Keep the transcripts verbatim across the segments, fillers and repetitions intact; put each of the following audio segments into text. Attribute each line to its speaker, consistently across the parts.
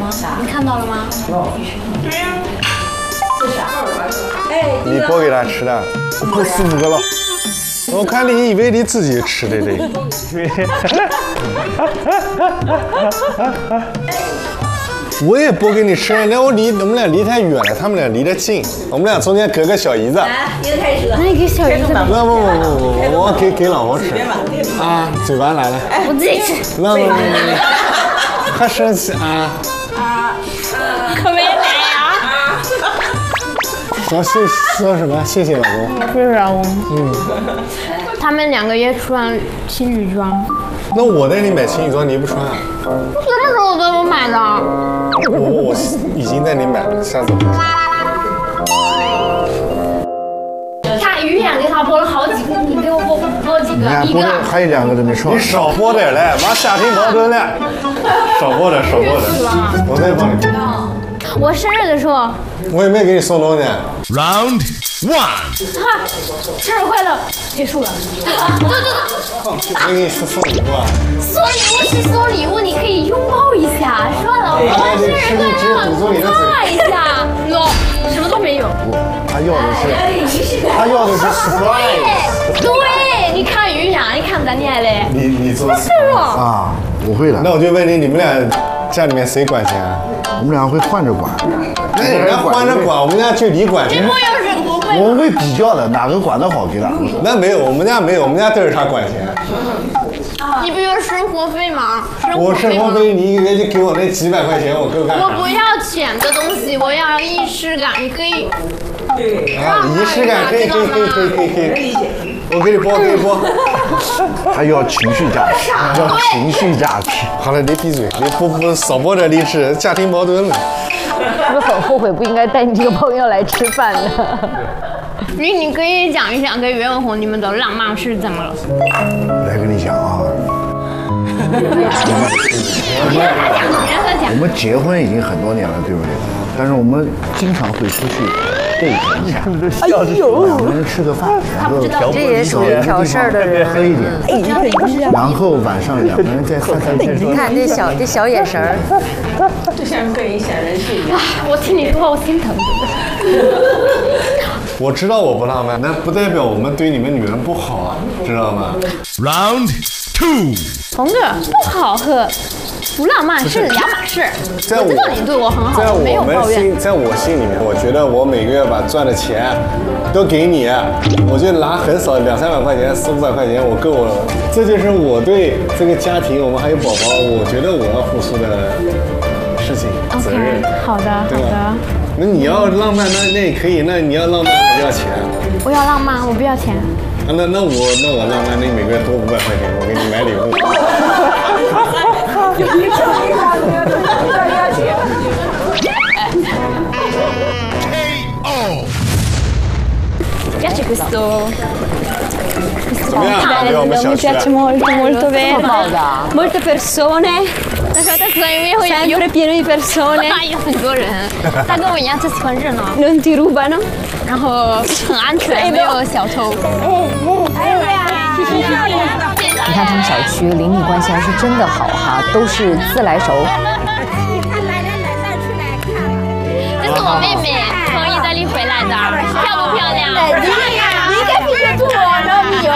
Speaker 1: 吗？你看到了吗？对呀。这啥？哎，
Speaker 2: 你剥给他吃的，
Speaker 3: 快四五个了。
Speaker 2: 我看你以为你自己吃的嘞。我也剥给你吃，那我离我们俩离太远了，他们俩离得近，我们俩中间隔个小姨子。
Speaker 1: 来，一个开始了。
Speaker 4: 那你给小姨子吧。
Speaker 2: 那不不不不，我给给老婆吃。啊，嘴巴来了。
Speaker 4: 我自己吃。
Speaker 2: 那不不不，他生气啊。
Speaker 1: 啊，
Speaker 4: 可没来呀。
Speaker 2: 说谢说什么？谢谢老公。
Speaker 4: 谢谢老公。嗯。他们两个也穿情侣装。
Speaker 2: 那我带你买情侣装，你不穿啊？
Speaker 4: 什么时候我给我买的？
Speaker 2: 我我已经带你买了，下次不穿。
Speaker 4: 看鱼眼给他剥了好几个，你给我剥剥几个？一个。
Speaker 3: 还有两个都没吃完。
Speaker 2: 你少剥点来，往夏天矛盾了。少剥点，少剥点。我再帮你。
Speaker 4: 我生日的时候。
Speaker 2: 我也没给你送东西。
Speaker 5: Round one。
Speaker 4: 哈，生日快乐！结束了。走走走。
Speaker 2: 没给你送送礼物啊？
Speaker 4: 送礼物是送礼物，你可以拥抱一下，说老公生日快乐，画一下。no， 什么都没有。
Speaker 3: 他要的是，他要的是 surprise。
Speaker 4: 对，你看鱼呀，你看咱俩嘞。
Speaker 2: 你你做
Speaker 4: 是哦。
Speaker 3: 啊，我会的。
Speaker 2: 那我就问你，你们俩家里面谁管钱？
Speaker 3: 我们俩会换着管。
Speaker 2: 那人家换着管，我们家就你管钱。
Speaker 3: 我们会比较的，哪个管得好给哪个。
Speaker 2: 那没有，我们家没有，我们家都是他管钱。
Speaker 4: 你不有生活费吗？
Speaker 2: 我生活费你一个月就给我那几百块钱，我够干啥？
Speaker 4: 我不要钱的东西，我要仪式感，你可以。
Speaker 2: 对。啊，仪式感可以可以可以可以可以可以。我给你剥，给你剥。
Speaker 3: 还要情绪价值，要情绪价值。
Speaker 2: 好了，你闭嘴，你不不少剥点荔枝，家庭矛盾了。
Speaker 6: 是不是很后悔不应该带你这个朋友来吃饭的？
Speaker 4: 你你可以讲一讲跟袁文宏你们的浪漫是怎么了？
Speaker 3: 来跟你讲啊。
Speaker 4: 你让他讲，你让他讲。
Speaker 3: 我们结婚已经很多年了，对不对？但是我们经常会出去 date 一下，哎呦，两个人吃个饭，然后
Speaker 6: 这也属于挑事儿的人，
Speaker 3: 喝一点，然后晚上两个人再散散心。
Speaker 6: 你看这小这小眼神儿，
Speaker 1: 就像跟一小人是一样。
Speaker 4: 我听你说，我心疼。
Speaker 2: 我知道我不浪漫，但不代表我们对你们女人不好啊，知道吗
Speaker 5: ？Round two。
Speaker 4: 红哥不好和不浪漫是两码事。我知道你对我很好，我没有抱怨。
Speaker 2: 在我心里面，我觉得我每个月把赚的钱都给你，我就拿很少两三百块钱、四五百块钱，我够了。这就是我对这个家庭，我们还有宝宝，我觉得我要付出的事情责任。
Speaker 4: 好的，好的。
Speaker 2: 那你要浪漫，那那也可以。那你要浪漫，还要钱。
Speaker 4: 我要浪漫，我不要钱。
Speaker 2: 啊，那那我那我浪漫，那你每个月多五百块钱，我给你买礼物。
Speaker 4: piace questo
Speaker 2: 怎么样？给我们小
Speaker 4: mi
Speaker 2: 区。
Speaker 4: piace molto molto verde, molte persone, sempre pieno di persone. 有很多人，他跟我一样，他喜欢热闹。Non ti rubano， 然后很安全，没有小偷。
Speaker 6: 你看他们小区邻里关系还是真的好哈，都是自来熟。
Speaker 4: 这是我妹妹从意大利回来的，漂不漂亮？
Speaker 1: 你给皮皮兔我都有。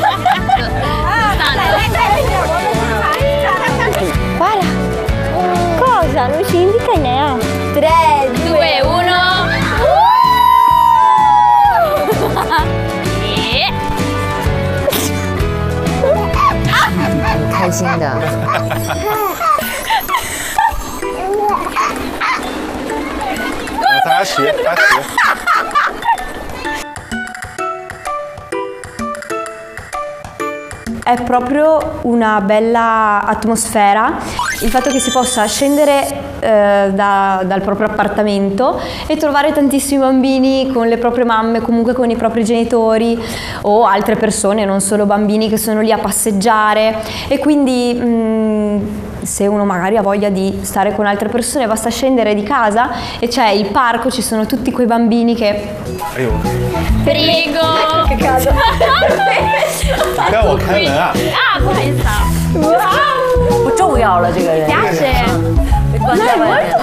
Speaker 4: Guarda, cosa? Non ci indica neanche. tre, due, uno.
Speaker 6: 很开心的。
Speaker 2: 他学，他学。
Speaker 7: È proprio una bella atmosfera il fatto che si possa scendere eh, da, dal proprio appartamento e trovare tantissimi bambini con le proprie mamme, comunque con i propri genitori o altre persone, non solo bambini che sono lì a passeggiare e quindi mh, se uno magari ha voglia di stare con altre persone basta scendere di casa e c'è il parco, ci sono tutti quei bambini che...
Speaker 4: Prego!
Speaker 7: Che caso!
Speaker 2: 让我开门啊！
Speaker 4: 啊，不好意思啊。
Speaker 6: 不重要了，这个人。
Speaker 4: 牙齿。